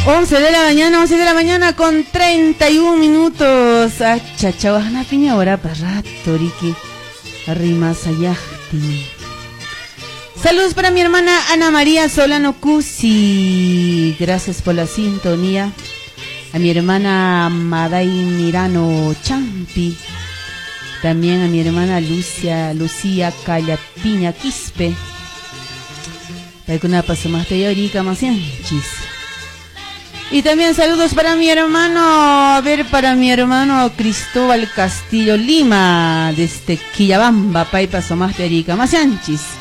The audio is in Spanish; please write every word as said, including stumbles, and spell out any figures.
once de la mañana, once de la mañana con treinta y uno minutos. Ah, chachabajana piña ahora para rato, Ricky. Arrimas ayahti. Saludos para mi hermana Ana María Solano Cusi. Gracias por la sintonía. A mi hermana Maday Mirano Champi. También a mi hermana Lucia, Lucía Callapiña Quispe. Para que una paso más de Yorica Macianchis. Y también saludos para mi hermano, a ver, para mi hermano Cristóbal Castillo Lima, desde Quillabamba, Paipa Somás de Arica Macianchis.